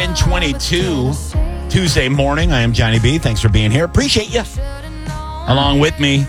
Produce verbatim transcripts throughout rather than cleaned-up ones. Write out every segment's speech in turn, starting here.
ten twenty-two Tuesday morning. I am Johnny B. Thanks for being here. Appreciate you. Along with me,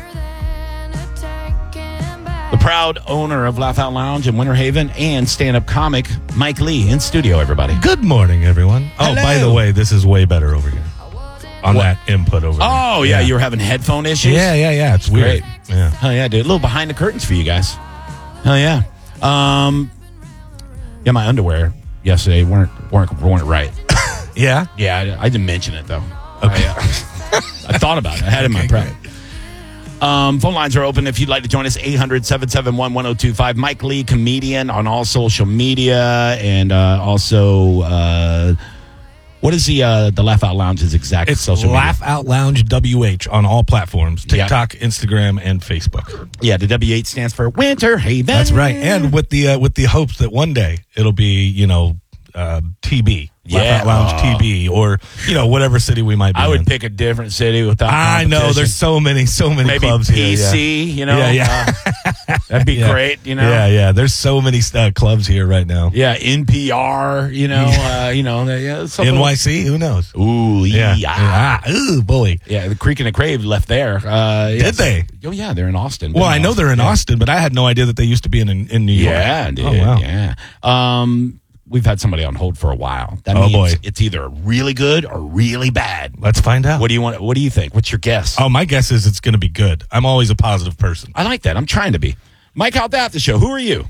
the proud owner of Laugh Out Lounge in Winter Haven and stand-up comic Mike Lee in studio, everybody. Good morning, everyone. Hello. Oh, by the way, this is way better over here. On What? that input over there. Oh, yeah, you were having headphone issues? Yeah, yeah, yeah. It's weird. Great. Yeah. Hell yeah, dude. A little behind the curtains for you guys. Hell yeah. Um, yeah, my underwear yesterday weren't weren't weren't right. Yeah? Yeah, I, I didn't mention it, though. Okay. I, uh, I thought about it. I had it in my prep. Um, phone lines are open if you'd like to join us. eight hundred, seven seven one, one oh two five. Mike Lee, comedian on all social media. And uh, also, uh, what is the uh, the Laugh Out Lounge's exact It's social Laugh media? Out Lounge W H on all platforms. Yeah. TikTok, Instagram, and Facebook. Yeah, the W eight stands for Winter Haven. That's right. And with the uh, with the hopes that one day it'll be, you know, uh, T B. Laugh Yeah. Out Lounge T B, or, you know, whatever city we might be I would in. pick a different city without I know. competition. There's so many, so many Maybe clubs P C, here. Yeah. you know? Yeah, yeah. Uh, that'd be Yeah. great, you know? Yeah, yeah. There's so many uh, clubs here right now. Yeah, N P R, you know, uh, you know, yeah, something- N Y C, who knows? Ooh, Yeah. yeah. Ah, ooh, boy. Yeah, the Creek and the Crave left there. Uh, Did yes. they? Oh, yeah, they're in Austin. Well, Been I know they're in yeah. Austin, but I had no idea that they used to be in in New York. Yeah, dude. Oh, wow. Yeah. Um, we've had somebody on hold for a while. That Oh, means boy. it's either really good or really bad. Let's find out. What do you want? What do you think? What's your guess? Oh, my guess is it's going to be good. I'm always a positive person. I like that. I'm trying to be. Mike, out at the show. Who are you?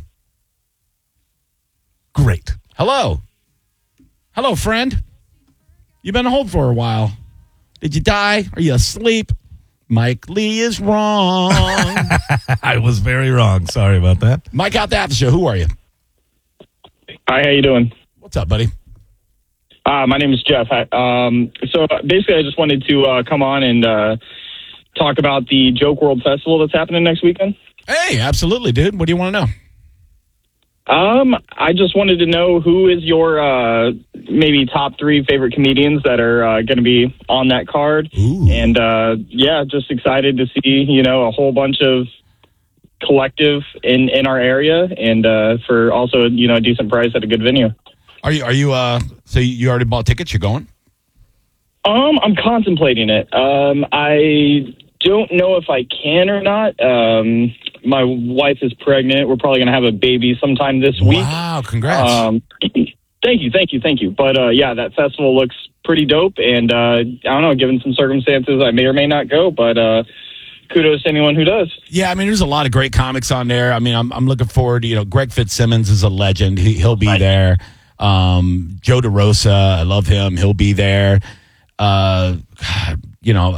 Great. Hello. Hello, friend. You've been on hold for a while. Did you die? Are you asleep? Mike Lee is wrong. I was very wrong. Sorry about that. Mike out at the show. Who are you? Hi, how you doing? What's up, buddy? Uh, my name is Jeff. Hi- Um, so basically, I just wanted to uh, come on and uh, talk about the Joke World Festival that's happening next weekend. Hey, absolutely, dude. What do you want to know? Um, I just wanted to know who is your uh, maybe top three favorite comedians that are uh, going to be on that card. Ooh. And uh, yeah, just excited to see, you know, a whole bunch of collective in, in our area, and uh, for also, you know, a decent price at a good venue. Are you? Are you? Uh, so you already bought tickets? You're going? Um, I'm contemplating it. Um, I don't know if I can or not. Um, my wife is pregnant. We're probably going to have a baby sometime this week. Wow! Congrats. Um, thank you, thank you, thank you. But uh, yeah, that festival looks pretty dope. And uh, I don't know, given some circumstances, I may or may not go. But uh, kudos to anyone who does. Yeah, I mean, there's a lot of great comics on there. I mean, I'm I'm looking forward to, you know, Greg Fitzsimmons is a legend. He, he'll be Right. there. Um, Joe DeRosa, I love him. He'll be there. Uh, God, you know,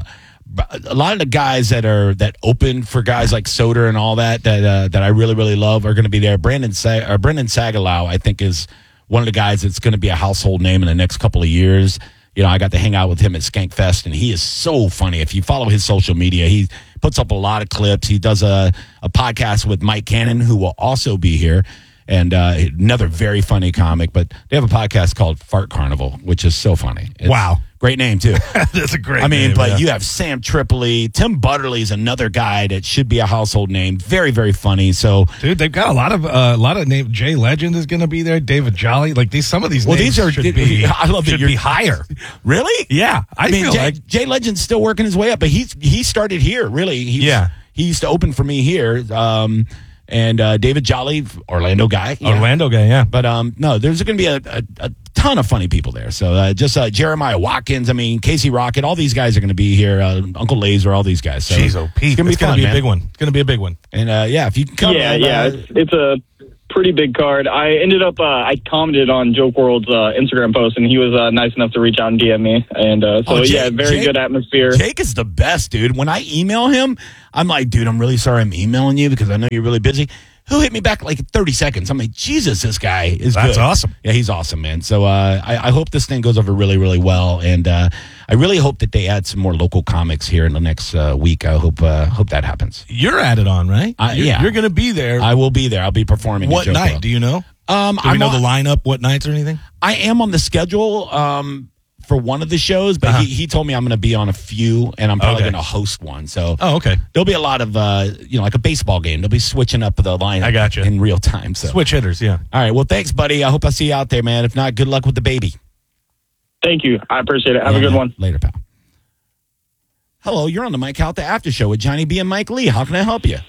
a lot of the guys that are that open for guys like Soder and all that that uh, that I really really love are going to be there. Brandon Sa- or Brendan Sagalow, I think, is one of the guys that's going to be a household name in the next couple of years. You know, I got to hang out with him at Skankfest, and he is so funny. If you follow his social media, he puts up a lot of clips. He does a, a podcast with Mike Cannon, who will also be here, and uh, another very funny comic. But they have a podcast called Fart Carnival, which is so funny. It's Wow. Great name, too. That's a great I mean, name, but yeah. you have Sam Tripoli. Tim Butterly is another guy that should be a household name. Very, very funny. So, Dude, they've got a lot of uh, a lot of names. Jay Legend is going to be there. David Jolly, like these. Some of these well, names these are. should be. I love that should you're be higher. Really? Yeah, I, I mean, feel Jay, like Jay Legend's still working his way up, but he's he started here. Really, he was- Yeah. He used to open for me here, um, and uh, David Jolly, Orlando guy, yeah. Orlando guy. Yeah, But um, no, there's going to be a, a, a ton of funny people there. So uh, just uh, Jeremiah Watkins, I mean Casey Rocket, all these guys are going to be here. Uh, Uncle Laser, all these guys. So jeez, oh Pete, it's going to be it's gonna fun, be a man. big one. It's going to be a big one. And uh, yeah, if you can come, yeah, man, yeah, uh, it's, it's a pretty big card. I ended up, uh, I commented on Joke World's uh, Instagram post, and he was uh, nice enough to reach out and D M me. And uh, so, Oh, Jake- yeah, very Jake- good atmosphere. Jake is the best, dude. When I email him, I'm like, dude, I'm really sorry I'm emailing you because I know you're really busy. He'll hit me back like in thirty seconds. I'm like, Jesus, this guy is That's good. awesome. Yeah, he's awesome, man. So uh, I, I hope this thing goes over really, really well. And uh, I really hope that they add some more local comics here in the next uh, week. I hope uh, hope that happens. You're at it on, right? Uh, you're, yeah. You're going to be there. I will be there. I'll be performing. what at Joke night? World. Do you know? Um, Do we I'm know on- the lineup? What nights or anything? I am on the schedule um, for one of the shows, but Uh-huh. he, he told me I'm going to be on a few, and I'm probably Okay. going to host one. So Oh, okay. there'll be a lot of, uh, you know, like a baseball game. They'll be switching up the lineup I gotcha. in real time. So. Switch hitters, yeah. All right. Well, thanks, buddy. I hope I see you out there, man. If not, good luck with the baby. Thank you. I appreciate it. Have Yeah, a good man. one. Later, pal. Hello, you're on the Mike Out the After Show with Johnny B and Mike Lee. How can I help you?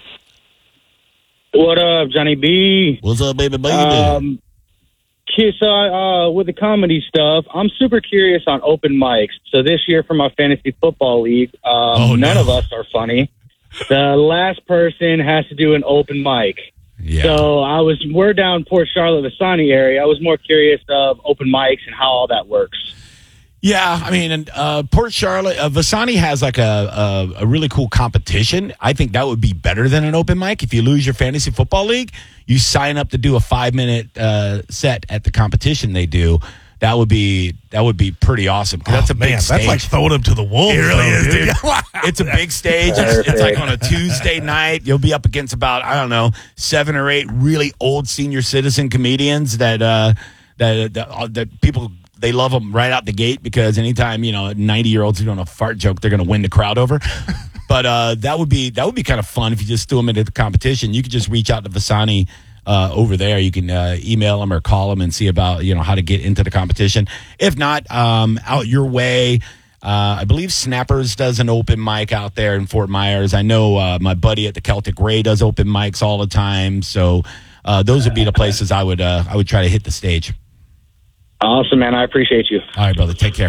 What up, Johnny B? What's up, baby, baby? Um, Kiss, uh, uh, with the comedy stuff, I'm super curious on open mics. So this year for my fantasy football league, um, Oh, none no. of us are funny. The last person has to do an open mic. yeah. So I was, we're down Port Charlotte, Vasani area. I was more curious of open mics and how all that works. Yeah, I mean, and, uh, Port Charlotte, uh, Vasani has like a, a a really cool competition. I think that would be better than an open mic. If you lose your fantasy football league, you sign up to do a five minute uh, set at the competition they do. That would be that would be pretty awesome. 'Cause that's a Oh, big man, stage. that's like throwing them to the wolves. It really though, is, dude. dude. It's a big stage. It's, it's like on a Tuesday night. You'll be up against about, I don't know, seven or eight really old senior citizen comedians that uh, that, that uh, that people, they love them right out the gate because anytime, you know, ninety year olds are doing a fart joke, they're going to win the crowd over. But uh, that would be that would be kind of fun if you just threw them into the competition. You could just reach out to Vasani uh, over there. You can uh, email them or call them and see about, you know, how to get into the competition. If not, um, out your way. Uh, I believe Snappers does an open mic out there in Fort Myers. I know uh, my buddy at the Celtic Ray does open mics all the time. So uh, those would be the places I would uh, I would try to hit the stage. Awesome, man. I appreciate you. All right, brother. Take care.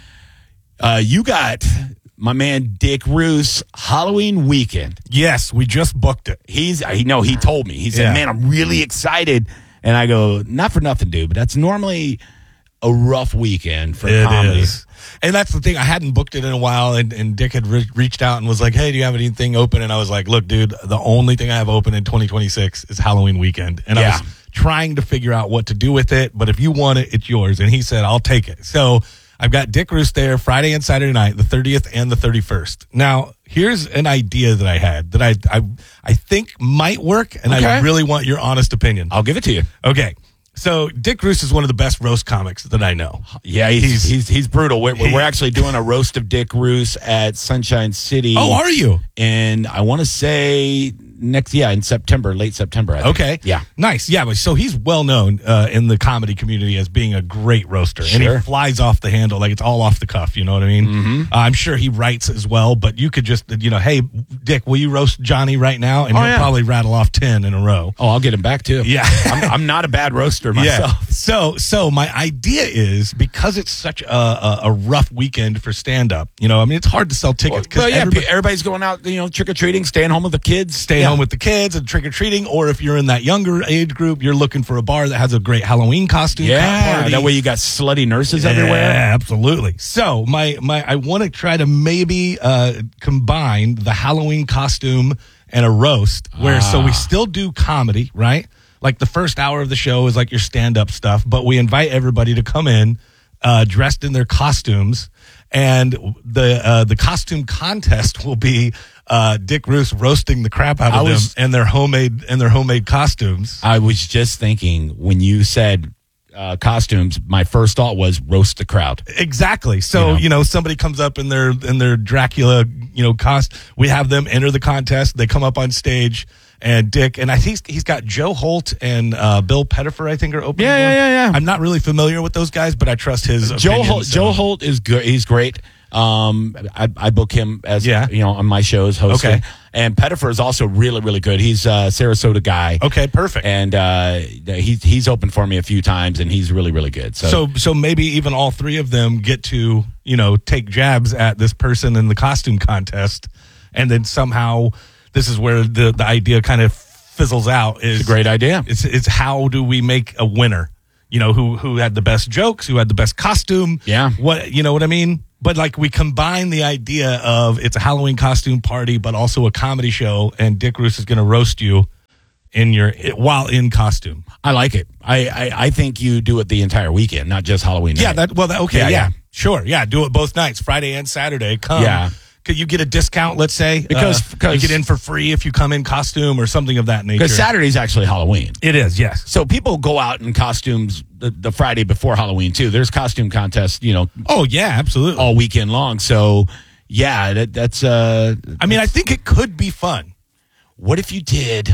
Uh, you got my man Dick Roos Halloween weekend. Yes, we just booked it. He's I know he told me. He said, Yeah. "Man, I'm really excited." And I go, "Not for nothing, dude, but that's normally a rough weekend for It comedy." is. And that's the thing. I hadn't booked it in a while, and, and Dick had re- reached out and was like, hey, do you have anything open? And I was like, look, dude, the only thing I have open in twenty twenty-six is Halloween weekend. And I Yeah. was trying to figure out what to do with it, but if you want it, it's yours. And he said, I'll take it. So I've got Dick Roos there Friday and Saturday night, the thirtieth and the thirty-first. Now, here's an idea that I had that I I, I think might work, and I Okay. really want your honest opinion. I'll give it to you. Okay. So Dick Roos is one of the best roast comics that I know. Yeah, he's he's he's brutal. We're, He- we're actually doing a roast of Dick Roos at Sunshine City. Oh, are you? And I want to say next, yeah, in September, late September. I think. Okay. Yeah. Nice. Yeah. But so he's well known uh, in the comedy community as being a great roaster. And Sure. he flies off the handle. Like it's all off the cuff. You know what I mean? Mm-hmm. Uh, I'm sure he writes as well, but you could just, you know, hey, Dick, will you roast Johnny right now? And Oh, he'll yeah. probably rattle off ten in a row. Oh, I'll get him back too. Yeah. I'm, I'm not a bad roaster myself. Yeah. So, so my idea is because it's such a, a, a rough weekend for stand up, you know, I mean, it's hard to sell tickets because Well, yeah, everybody everybody's going out, you know, trick or treating, staying home with the kids, stay yeah. home with the kids and trick or treating, or if you're in that younger age group, you're looking for a bar that has a great Halloween costume. Yeah, party. that way you got slutty nurses everywhere. Yeah, absolutely. So my my I want to try to maybe uh, combine the Halloween costume and a roast, where so we still do comedy, right? Like the first hour of the show is like your stand up stuff, but we invite everybody to come in uh, dressed in their costumes, and the uh, the costume contest will be uh, Dick Roos roasting the crap out I of was- them and their homemade and their homemade costumes. I was just thinking when you said uh, costumes, my first thought was roast the crowd. Exactly. So, You know? you know, somebody comes up in their in their Dracula, you know, cost. We have them enter the contest. They come up on stage, and Dick and I think he's, he's got Joe Holt and uh, Bill Pettifer, I think, are opening. Yeah, yeah, them. yeah, yeah. I'm not really familiar with those guys, but I trust his. Joe opinion, Holt, so- Joe Holt is good. He's great. Um, I, I book him as Yeah. you know on my shows hosting. Okay. And Pettifer is also really really good. He's a Sarasota guy. Okay, perfect. And uh, he's he's opened for me a few times, and he's really really good. So, So, so maybe even all three of them get to, you know, take jabs at this person in the costume contest, and then somehow this is where the the idea kind of fizzles out. Is it's a great idea. It's it's how do we make a winner? You know, who who had the best jokes, who had the best costume. Yeah. What you know what I mean? But like we combine the idea of it's a Halloween costume party, but also a comedy show, and Dick Roos is going to roast you in your while in costume. I like it. I, I I think you do it the entire weekend, not just Halloween night. Yeah, that well, that, okay, Yeah, yeah, yeah. sure, yeah, do it both nights, Friday and Saturday. Come, Yeah. Could you get a discount? Let's say Because- uh, because- you get in for free if you come in costume or something of that nature. because Saturday's actually Halloween. It is, yes. So people go out in costumes the, the Friday before Halloween too. There's costume contests, you know, Oh yeah, absolutely. all weekend long. So yeah, that, that's. Uh, I mean, I think it could be fun. what if you did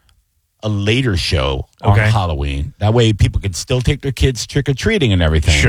a later show on Okay. Halloween? That way, people could still take their kids trick or treating and everything. Sure.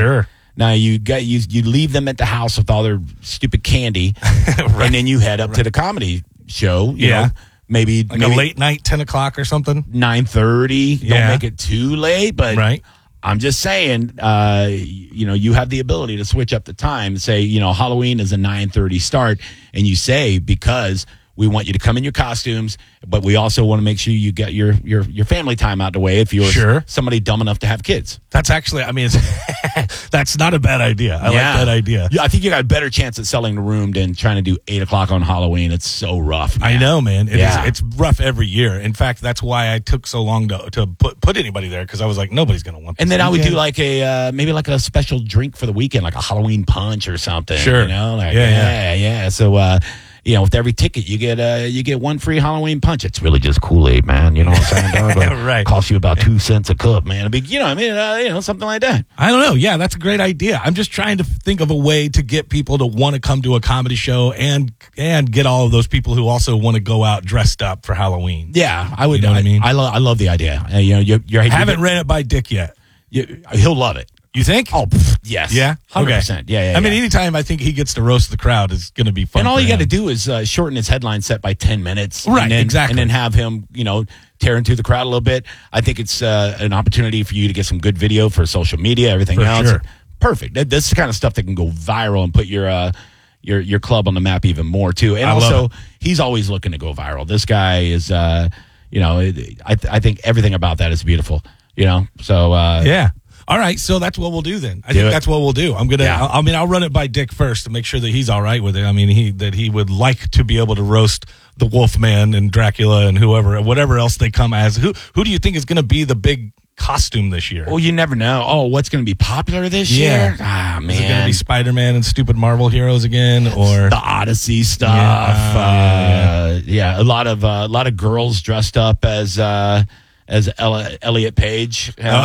Now you got you you leave them at the house with all their stupid candy, right. and then you head up right. to the comedy show. You yeah, know, maybe like maybe a late night, ten o'clock or something. Nine thirty. Yeah. Don't make it too late, but right. I'm just saying, uh, you know, you have the ability to switch up the time. Say, you know, Halloween is a nine thirty start, and you say because we want you to come in your costumes, but we also want to make sure you get your your, your family time out the way if you're sure. somebody dumb enough to have kids. That's actually, I mean, it's, that's not a bad idea. I yeah. like that idea. Yeah, I think you got a better chance at selling the room than trying to do eight o'clock on Halloween. It's so rough, man. I know, man. It yeah. is, it's rough every year. In fact, that's why I took so long to to put put anybody there, because I was like, nobody's going to want this. And then weekend. I would do like a, uh, maybe like a special drink for the weekend, like a Halloween punch or something. Sure. You know? Like, yeah, yeah, yeah, yeah. So, uh, you know, with every ticket, you get uh, you get one free Halloween punch. It's really just Kool-Aid, man. You know what I'm saying? Dog? Like, right. Costs you about two cents a cup, man. It'd be, you know, I mean, uh, you know, something like that. I don't know. Yeah, that's a great idea. I'm just trying to think of a way to get people to want to come to a comedy show and and get all of those people who also want to go out dressed up for Halloween. Yeah, I would. You know I, what I mean? I, lo- I love the idea. Uh, you know, you're, you're, I haven't you're, ran it by Dick yet. You, he'll love it. You think? Oh, pff, yes. Yeah? one hundred Okay. percent. Yeah, yeah, I mean, yeah. anytime I think he gets to roast the crowd is going to be fun. And all for you got to him. do is uh, shorten his headline set by ten minutes. Right, and then, exactly. And then have him, you know, tear into the crowd a little bit. I think it's uh, an opportunity for you to get some good video for social media, everything For else. sure. Perfect. That, that's the kind of stuff that can go viral and put your uh, your your club on the map even more, too. And I love also, it. he's always looking to go viral. This guy is, uh, you know, it, I, I think everything about that is beautiful, you know? So, uh, Yeah. All right, so that's what we'll do then. I Do think it. that's what we'll do. I'm gonna. Yeah. I, I mean, I'll run it by Dick first to make sure that he's all right with it. I mean, he that he would like to be able to roast the Wolfman and Dracula and whoever, whatever else they come as. Who who do you think is going to be the big costume this year? well, you never know. Oh, what's going to be popular this Yeah. year? Ah, man. Is it going to be Spider-Man and stupid Marvel heroes again, or the Odyssey stuff? Yeah, uh, yeah, yeah. a lot of uh, a lot of girls dressed up as uh, as Ella, Elliot Page. Uh,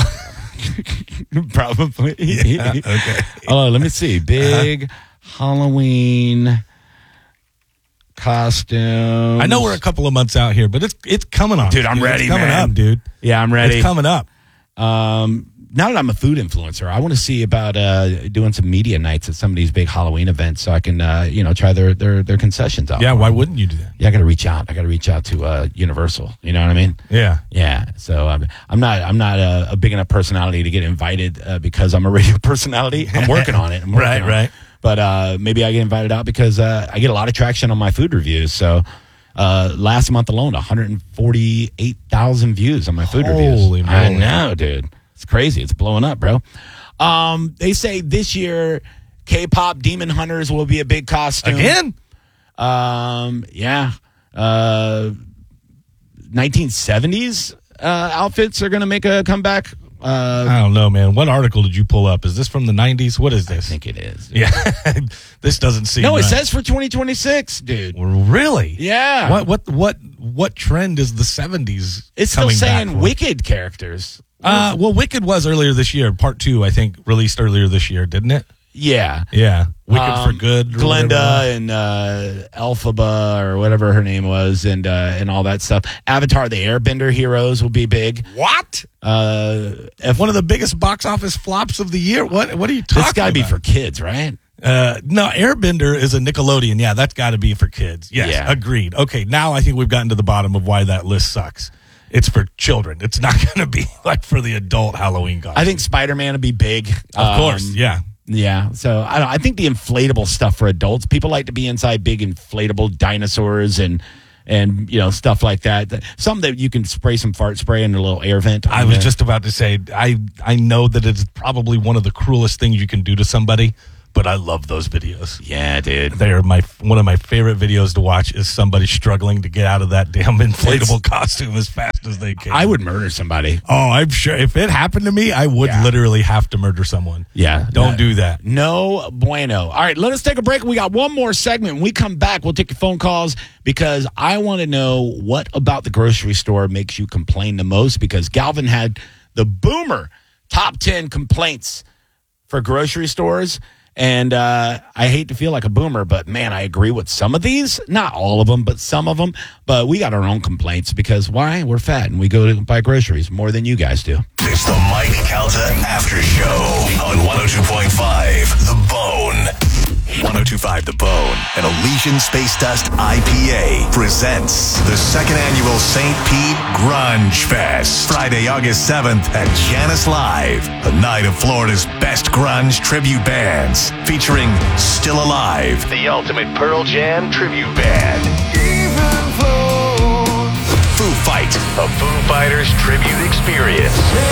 Probably. Yeah, okay. Oh, let me see. Big uh-huh. Halloween costume. I know we're a couple of months out here, but it's it's coming on, Dude, I'm It's ready, coming man. up, dude. Yeah, I'm ready. It's coming up. Um, now that I'm a food influencer, I want to see about uh, doing some media nights at some of these big Halloween events, so I can, uh, you know, try their their their concessions out. Yeah, why wouldn't you do that? Yeah, I got to reach out. I got to reach out to uh, Universal. You know what I mean? Yeah. Yeah. So um, I'm not I'm not a, a big enough personality to get invited uh, because I'm a radio personality. I'm working on it. I'm working Right, on right. It. But uh, maybe I get invited out because uh, I get a lot of traction on my food reviews. So uh, last month alone, one hundred forty-eight thousand views on my food Holy reviews. I moly. know, dude. It's crazy. It's blowing up, bro. Um, they say this year K-pop Demon Hunters will be a big costume. Again? Um, yeah. Uh, nineteen seventies uh, outfits are going to make a comeback. Uh, I don't know, man. What article did you pull up? Is this from the nineties? What is I this? think it is. Yeah. This doesn't seem No, it right. says for twenty twenty-six, dude. Really? Yeah. What what what what trend is the seventies? It's still coming back saying for? Wicked characters. Uh, well, Wicked was earlier this year. Part two, I think, released earlier this year, didn't it? Yeah. Yeah. Wicked Um, for Good. or Glenda whatever. and uh, Elphaba or whatever her name was, and uh, and all that stuff. Avatar: The Airbender heroes will be big. What? Uh, if One of the biggest box office flops of the year. What What are you talking this got to be about? for kids, right? Uh, no, Airbender is a Nickelodeon. Yeah, that's got to be for kids. Yes, Yeah. agreed. Okay, now I think we've gotten to the bottom of why that list sucks. It's for children. It's not going to be like for the adult Halloween costume. I think Spider-Man will be big. of course, yeah. Yeah, so I don't. I think the inflatable stuff for adults. People like to be inside big inflatable dinosaurs and and you know stuff like that. Some that you can spray some fart spray in a little air vent. I was just about to say, I I know that it's probably one of the cruelest things you can do to somebody, but I love those videos. yeah, dude. They are my one of my favorite videos to watch. Is somebody struggling to get out of that damn inflatable costume as fast as they can. I would murder somebody. Oh, I'm sure if it happened to me, I would Yeah. literally have to murder someone. Yeah, Don't no, do that. No bueno. All right, let us take a break. We got one more segment. When we come back, we'll take your phone calls because I want to know what about the grocery store makes you complain the most. Because Galvin had the boomer top ten complaints for grocery stores. And uh, I hate to feel like a boomer, but man, I agree with some of these. Not all of them, but some of them. But we got our own complaints because why? We're fat and we go to buy groceries more than you guys do. It's the Mike Calta After Show on one oh two point five The Bone. one oh two point five The Bone and Elysian Space Dust I P A presents the second annual Saint Pete Grunge Fest. Friday, August seventh at Janice Live, a night of Florida's best grunge tribute bands, featuring Still Alive, the ultimate Pearl Jam tribute band. Foo Fight, a Foo Fighters tribute experience.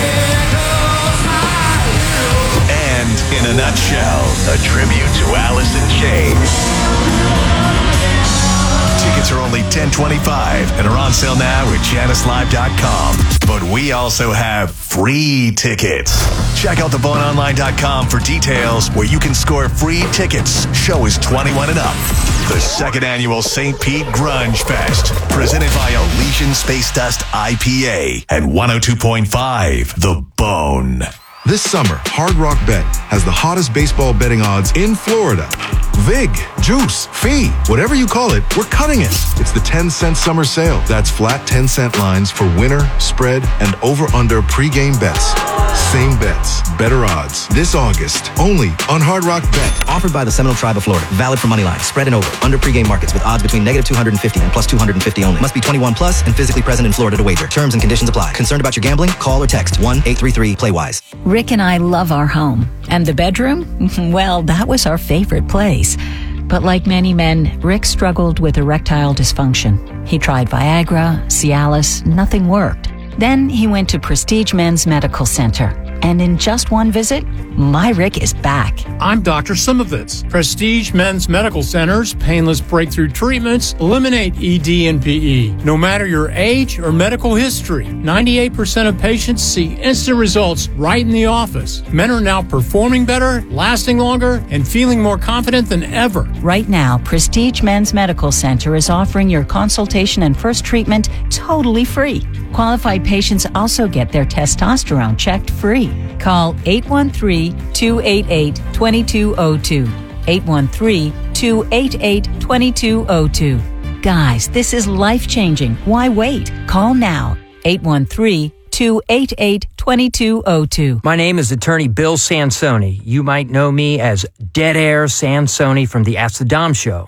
And, in a nutshell, a tribute to Alice in Chains. Tickets are only ten twenty-five and are on sale now at janice live dot com. But we also have free tickets. Check out the bone online dot com for details where you can score free tickets. Show is twenty-one and up. The second annual Saint Pete Grunge Fest, presented by Elysian Space Dust I P A and one oh two point five The Bone. This summer, Hard Rock Bet has the hottest baseball betting odds in Florida. Vig, Juice, Fee, whatever you call it, we're cutting it. It's the ten cent summer sale. That's flat ten cent lines for winner, spread, and over-under pregame bets. Same bets, better odds. This August, only on Hard Rock Bet. Offered by the Seminole Tribe of Florida. Valid for moneyline, spread and over, under pregame markets with odds between negative two hundred fifty and plus two hundred fifty only. Must be twenty-one plus and physically present in Florida to wager. Terms and conditions apply. Concerned about your gambling? Call or text one eight three three play wise. Rick and I love our home. And the bedroom? Well, that was our favorite place. But like many men, Rick struggled with erectile dysfunction. He tried Viagra, Cialis, nothing worked. Then he went to Prestige Men's Medical Center. And in just one visit, my Rick is back. I'm Doctor Simovitz. Prestige Men's Medical Center's painless breakthrough treatments eliminate E D and P E. No matter your age or medical history, ninety-eight percent of patients see instant results right in the office. Men are now performing better, lasting longer, and feeling more confident than ever. Right now, Prestige Men's Medical Center is offering your consultation and first treatment totally free. Qualified patients also get their testosterone checked free. Call eight one three, two eight eight, two two zero two. eight one three, two eight eight, two two zero two. Guys, this is life-changing. Why wait? Call now. eight one three, two eight eight, two two zero two. My name is Attorney Bill Sansoni. You might know me as Dead Air Sansoni from the Ask the Dom Show.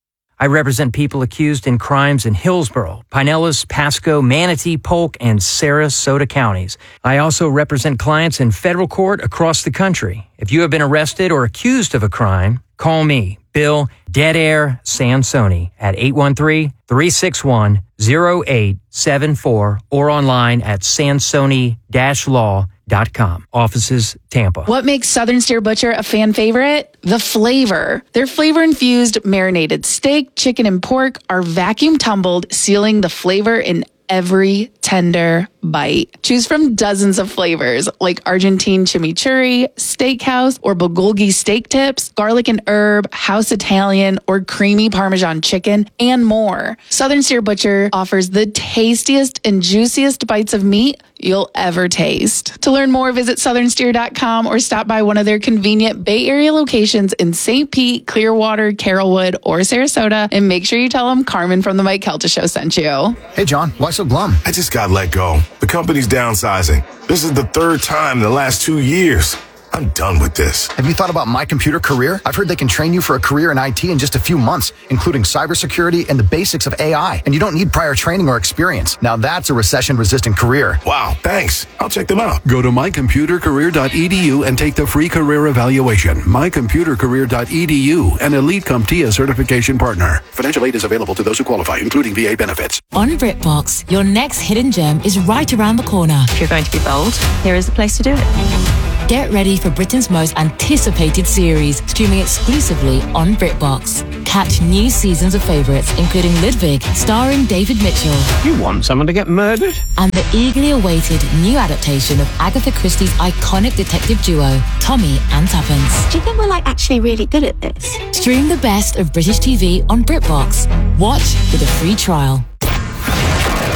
I represent people accused in crimes in Hillsborough, Pinellas, Pasco, Manatee, Polk, and Sarasota counties. I also represent clients in federal court across the country. If you have been arrested or accused of a crime, call me, Bill Dead Air Sansoni, at eight one three, three six one, zero eight seven four or online at sansoni dash law dot com. Offices, Tampa. What makes Southern Steer Butcher a fan favorite? The flavor. Their flavor-infused marinated steak, chicken, and pork are vacuum tumbled, sealing the flavor in every tender bite. Choose from dozens of flavors like Argentine chimichurri, steakhouse, or bulgogi steak tips, garlic and herb, house Italian, or creamy Parmesan chicken, and more. Southern Steer Butcher offers the tastiest and juiciest bites of meat you'll ever taste. To learn more, visit southern steer dot com or stop by one of their convenient Bay Area locations in Saint Pete, Clearwater, Carrollwood, or Sarasota, and make sure you tell them Carmen from the Mike Calta Show sent you. Hey, John, why so glum? I just got let go. The company's downsizing. This is the third time in the last two years. I'm done with this. Have you thought about My Computer Career? I've heard they can train you for a career in I T in just a few months, including cybersecurity and the basics of A I. And you don't need prior training or experience. Now that's a recession-resistant career. Wow, thanks. I'll check them out. Go to my computer career dot e d u and take the free career evaluation. my computer career dot e d u, an Elite CompTIA certification partner. Financial aid is available to those who qualify, including V A benefits. On BritBox, your next hidden gem is right around the corner. If you're going to be bold, here is the place to do it. Get ready for Britain's most anticipated series, streaming exclusively on BritBox. Catch new seasons of favourites, including Ludwig, starring David Mitchell. You want someone to get murdered? And the eagerly awaited new adaptation of Agatha Christie's iconic detective duo, Tommy and Tuppence. Do you think we're like actually really good at this? Stream the best of British T V on BritBox. Watch with a free trial.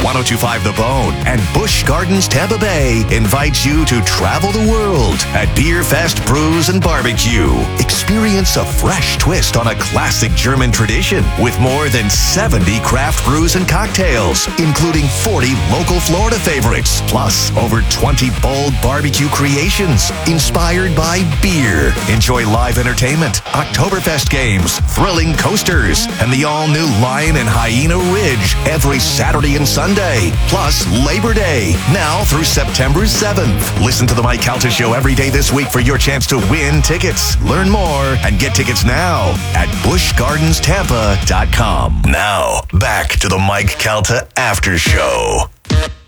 ten twenty-five The Bone and Busch Gardens Tampa Bay invites you to travel the world at Beer Fest Brews and Barbecue. Experience a fresh twist on a classic German tradition with more than seventy craft brews and cocktails, including forty local Florida favorites, plus over twenty bold barbecue creations inspired by beer. Enjoy live entertainment, Oktoberfest games, thrilling coasters, and the all-new Lion and Hyena Ridge every Saturday and Sunday, plus Labor Day, now through September seventh. Listen to the Mike Calta Show every day this week for your chance to win tickets. Learn more and get tickets now at busch gardens tampa dot com. Now, back to the Mike Calta After Show.